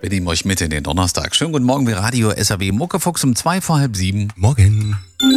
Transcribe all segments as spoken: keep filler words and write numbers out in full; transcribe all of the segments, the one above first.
Wir nehmen euch mit in den Donnerstag. Schönen guten Morgen, wir Radio S A W Muckefuchs um zwei vor halb sieben. Morgen.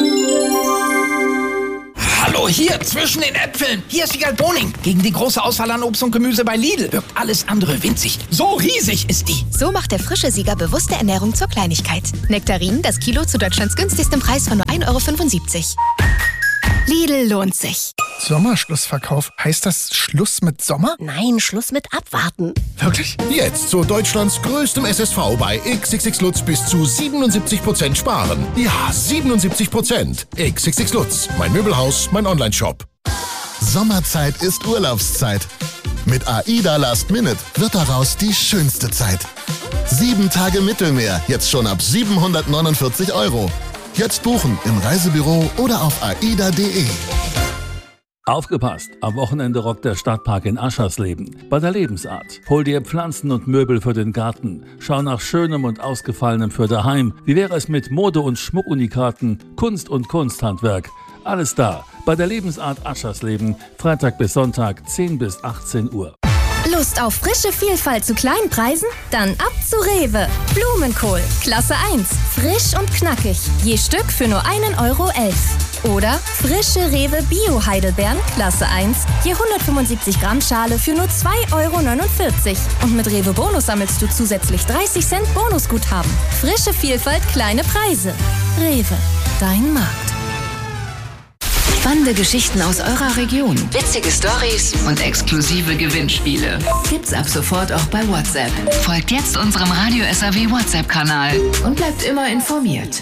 Hallo, hier zwischen den Äpfeln. Hier ist Wiegald Boning. Gegen die große Auswahl an Obst und Gemüse bei Lidl wirkt alles andere winzig. So riesig ist die. So macht der frische Sieger bewusste Ernährung zur Kleinigkeit. Nektarinen, das Kilo zu Deutschlands günstigstem Preis von nur ein Euro fünfundsiebzig. Lidl lohnt sich. Sommerschlussverkauf. Heißt das Schluss mit Sommer? Nein, Schluss mit Abwarten. Wirklich? Jetzt zu Deutschlands größtem S S V bei X X X Lutz bis zu siebenundsiebzig Prozent sparen. Ja, siebenundsiebzig Prozent. X X X Lutz, mein Möbelhaus, mein Onlineshop. Sommerzeit ist Urlaubszeit. Mit AIDA Last Minute wird daraus die schönste Zeit. Sieben Tage Mittelmeer, jetzt schon ab siebenhundertneunundvierzig Euro. Jetzt buchen im Reisebüro oder auf aida punkt de. Aufgepasst! Am Wochenende rockt der Stadtpark in Aschersleben. Bei der Lebensart. Hol dir Pflanzen und Möbel für den Garten. Schau nach Schönem und Ausgefallenem für daheim. Wie wäre es mit Mode- und Schmuckunikaten, Kunst und Kunsthandwerk? Alles da. Bei der Lebensart Aschersleben. Freitag bis Sonntag, zehn bis achtzehn Uhr. Lust auf frische Vielfalt zu kleinen Preisen? Dann ab zu Rewe. Blumenkohl, Klasse eins. Frisch und knackig. Je Stück für nur einen Euro elf. Oder frische Rewe Bio-Heidelbeeren, Klasse eins. Je hundertfünfundsiebzig Gramm Schale für nur zwei Euro neunundvierzig. Und mit Rewe Bonus sammelst du zusätzlich dreißig Cent Bonusguthaben. Frische Vielfalt, kleine Preise. Rewe, dein Markt. Spannende Geschichten aus eurer Region, witzige Storys und exklusive Gewinnspiele. Gibt's ab sofort auch bei WhatsApp. Folgt jetzt unserem Radio S A W WhatsApp-Kanal und bleibt immer informiert.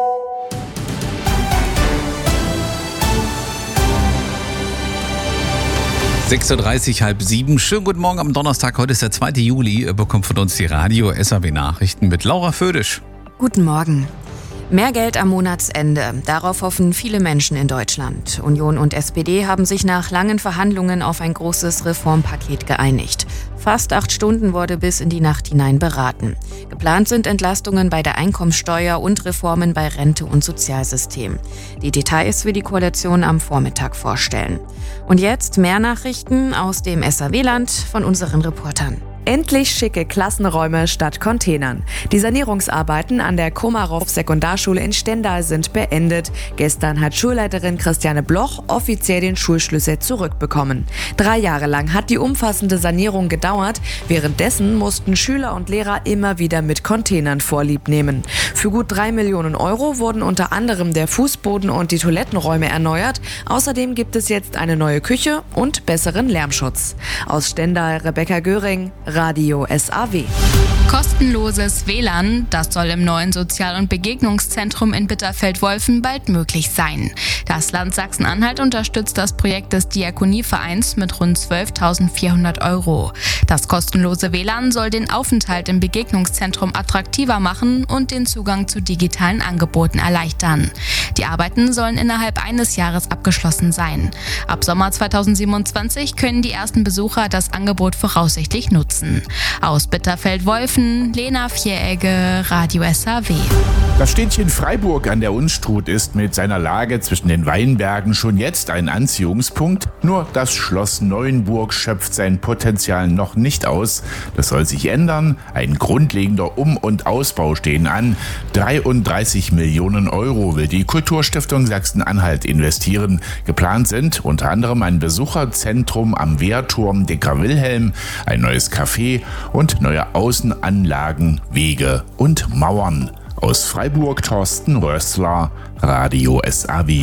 sechs Uhr dreißig, halb sieben. Schönen guten Morgen am Donnerstag. Heute ist der zweite Juli. Ihr bekommt von uns die Radio S A W Nachrichten mit Laura Födisch. Guten Morgen. Mehr Geld am Monatsende. Darauf hoffen viele Menschen in Deutschland. Union und S P D haben sich nach langen Verhandlungen auf ein großes Reformpaket geeinigt. Fast acht Stunden wurde bis in die Nacht hinein beraten. Geplant sind Entlastungen bei der Einkommensteuer und Reformen bei Rente und Sozialsystem. Die Details will die Koalition am Vormittag vorstellen. Und jetzt mehr Nachrichten aus dem S A W-Land von unseren Reportern. Endlich schicke Klassenräume statt Containern. Die Sanierungsarbeiten an der Komarow-Sekundarschule in Stendal sind beendet. Gestern hat Schulleiterin Christiane Bloch offiziell den Schulschlüssel zurückbekommen. Drei Jahre lang hat die umfassende Sanierung gedauert. Währenddessen mussten Schüler und Lehrer immer wieder mit Containern Vorlieb nehmen. Für gut drei Millionen Euro wurden unter anderem der Fußboden und die Toilettenräume erneuert. Außerdem gibt es jetzt eine neue Küche und besseren Lärmschutz. Aus Stendal, Rebecca Göring, Radio S A W. Kostenloses W L A N, das soll im neuen Sozial- und Begegnungszentrum in Bitterfeld-Wolfen bald möglich sein. Das Land Sachsen-Anhalt unterstützt das Projekt des Diakonievereins mit rund zwölftausendvierhundert Euro. Das kostenlose W L A N soll den Aufenthalt im Begegnungszentrum attraktiver machen und den Zugang zu digitalen Angeboten erleichtern. Die Arbeiten sollen innerhalb eines Jahres abgeschlossen sein. Ab Sommer zweitausendsiebenundzwanzig können die ersten Besucher das Angebot voraussichtlich nutzen. Aus Bitterfeld-Wolfen, Lena Vieregge, Radio S A W. Das Städtchen Freiburg an der Unstrut ist mit seiner Lage zwischen den Weinbergen schon jetzt ein Anziehungspunkt. Nur das Schloss Neuenburg schöpft sein Potenzial noch nicht aus. Das soll sich ändern. Ein grundlegender Um- und Ausbau stehen an. dreiunddreißig Millionen Euro will die Kulturstiftung Sachsen-Anhalt investieren. Geplant sind unter anderem ein Besucherzentrum am Wehrturm Dicker Wilhelm, ein neues Café und neue Außenanlagen, Wege und Mauern. Aus Freiburg Thorsten Rössler, Radio S A W.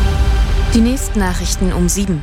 Die nächsten Nachrichten um sieben.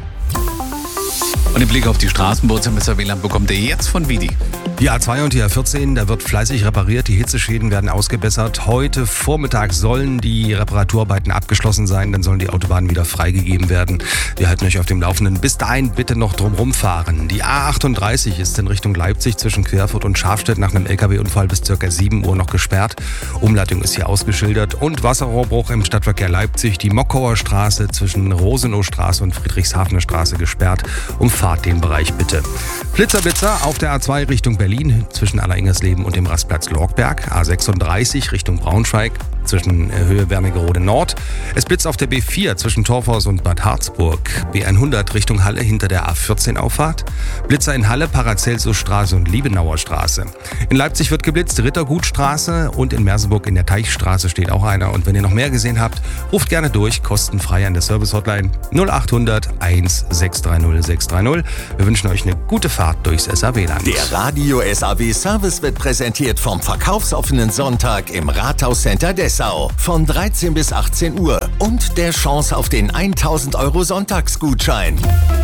Und den Blick auf die Straßenbahn im S A W-Land bekommt ihr jetzt von Vidi. Die A zwei und die A vierzehn, da wird fleißig repariert, die Hitzeschäden werden ausgebessert. Heute Vormittag sollen die Reparaturarbeiten abgeschlossen sein, dann sollen die Autobahnen wieder freigegeben werden. Wir halten euch auf dem Laufenden. Bis dahin bitte noch drumherum fahren. Die A achtunddreißig ist in Richtung Leipzig zwischen Querfurt und Schafstedt nach einem L K W-Unfall bis ca. sieben Uhr noch gesperrt. Umleitung ist hier ausgeschildert und Wasserrohrbruch im Stadtverkehr Leipzig. Die Mockauer Straße zwischen Rosenowstraße und Friedrichshafener Straße gesperrt. Umfahrt den Bereich bitte. Blitzerblitzer auf der A zwei Richtung Berlin zwischen Alleringers Leben und dem Rastplatz Lorkberg. A sechsunddreißig Richtung Braunschweig. zwischen Höhe Wernigerode Nord. Es blitzt auf der B vier zwischen Torfhaus und Bad Harzburg. B hundert Richtung Halle hinter der A vierzehn Auffahrt. Blitzer in Halle, Paracelsusstraße und Liebenauer Straße. In Leipzig wird geblitzt, Rittergutstraße, und in Merseburg in der Teichstraße steht auch einer. Und wenn ihr noch mehr gesehen habt, ruft gerne durch, kostenfrei an der Service-Hotline null acht hundert eins sechs drei null sechs drei null. Wir wünschen euch eine gute Fahrt durchs S A W-Land. Der Radio S A W Service wird präsentiert vom verkaufsoffenen Sonntag im Rathauscenter Dessau von dreizehn bis achtzehn Uhr und der Chance auf den tausend Euro Sonntagsgutschein.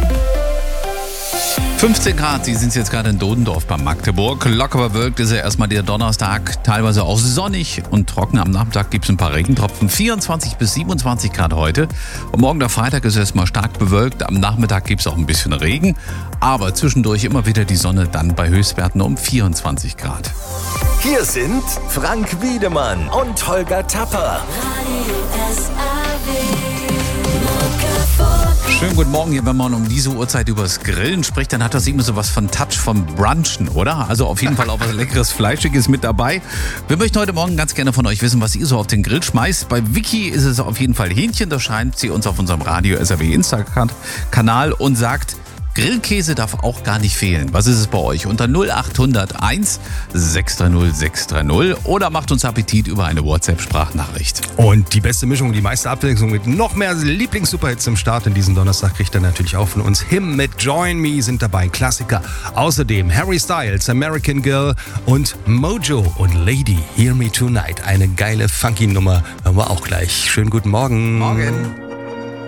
fünfzehn Grad, Sie sind jetzt gerade in Dodendorf bei Magdeburg. Locker bewölkt ist ja erstmal der Donnerstag, teilweise auch sonnig und trocken. Am Nachmittag gibt es ein paar Regentropfen. vierundzwanzig bis siebenundzwanzig Grad heute. Und morgen der Freitag ist erstmal stark bewölkt. Am Nachmittag gibt es auch ein bisschen Regen. Aber zwischendurch immer wieder die Sonne, dann bei Höchstwerten um vierundzwanzig Grad. Hier sind Frank Wiedemann und Holger Tapper. Schönen guten Morgen hier, wenn man um diese Uhrzeit über das Grillen spricht, dann hat das immer so was von Touch vom Brunchen, oder? Also auf jeden Fall auch was leckeres, Fleischiges mit dabei. Wir möchten heute Morgen ganz gerne von euch wissen, was ihr so auf den Grill schmeißt. Bei Vicky ist es auf jeden Fall Hähnchen, das schreibt sie uns auf unserem Radio S A W Instagram-Kanal und sagt, Grillkäse darf auch gar nicht fehlen. Was ist es bei euch? Unter null acht hundert eins sechs drei null sechs drei null oder macht uns Appetit über eine WhatsApp-Sprachnachricht. Und die beste Mischung, die meiste Abwechslung mit noch mehr Lieblings-Superhits zum Start in diesen Donnerstag kriegt er natürlich auch von uns. Him mit Join Me sind dabei, Klassiker. Außerdem Harry Styles, American Girl und Mojo und Lady, Hear Me Tonight. Eine geile, funky Nummer, hören wir auch gleich. Schönen guten Morgen. Morgen.